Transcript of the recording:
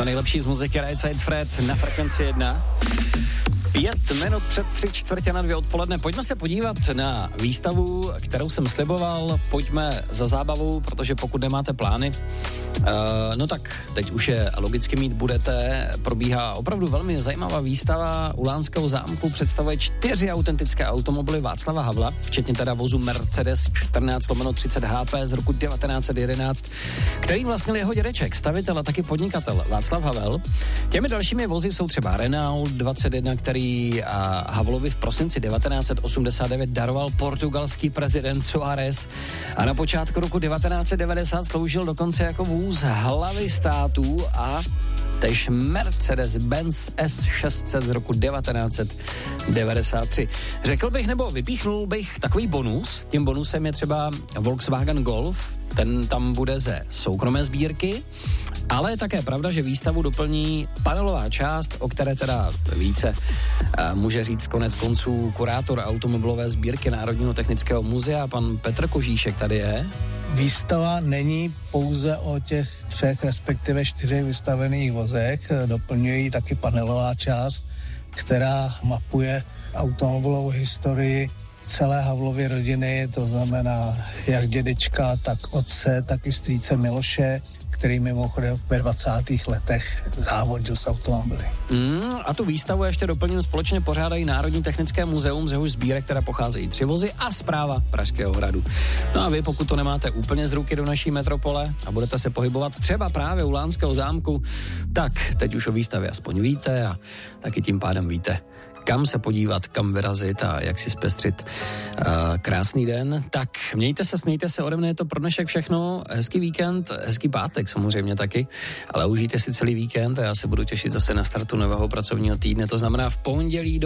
To nejlepší z muziky Right Side Fred na frekvenci 1. 5 minut před 3:45 odpoledne. Pojďme se podívat na výstavu, kterou jsem sliboval. Pojďme za zábavou, protože pokud nemáte plány, no tak teď už je logicky mít budete. Probíhá opravdu velmi zajímavá výstava u Lánského zámku. Představuje 4 autentické automobily Václava Havla, včetně teda vozu Mercedes 14/30 HP z roku 1911, který vlastnil jeho dědeček, stavitel a taky podnikatel Václav Havel. Těmi dalšími vozy jsou třeba Renault 21, který Havlovi v prosinci 1989 daroval portugalský prezident Soares a na počátku roku 1990 sloužil dokonce jako vůz hlavy států a tež Mercedes-Benz S600 z roku 1993. Řekl bych, nebo vypíchnul bych takový bonus. Tím bonusem je třeba Volkswagen Golf, ten tam bude ze soukromé sbírky, ale je také pravda, že výstavu doplní panelová část, o které teda více může říct konec konců kurátor automobilové sbírky Národního technického muzea, pan Petr Kožíšek tady je. Výstava není pouze o těch 3, respektive 4 vystavených vozech, doplňují taky panelová část, která mapuje automobilovou historii celé Havlovy rodiny, to znamená jak dědečka, tak otce, tak i strýce Miloše, který mimochodem ve 20. letech závodil s automobily. A tu výstavu ještě doplním společně pořádají Národní technické muzeum, z jehož sbírek teda pocházejí 3 vozy a správa Pražského hradu. No a vy, pokud to nemáte úplně z ruky do naší metropole a budete se pohybovat třeba právě u Lánského zámku, tak teď už o výstavě aspoň víte a taky tím pádem víte, kam se podívat, kam vyrazit a jak si zpestřit krásný den. Tak mějte se, smějte se, ode mne je to pro dnešek všechno. Hezký víkend, hezký pátek samozřejmě taky, ale užijte si celý víkend a já se budu těšit zase na startu nového pracovního týdne, to znamená v pondělí